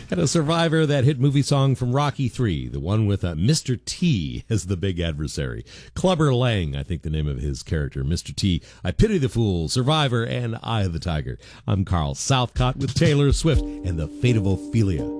And a Survivor, that hit movie song from Rocky III, the one with Mr. T as the big adversary. Clubber Lang, I think the name of his character, Mr. T. I Pity the Fool, Survivor, and Eye of the Tiger. I'm Carl Southcott with Taylor Swift and the Fate of Ophelia.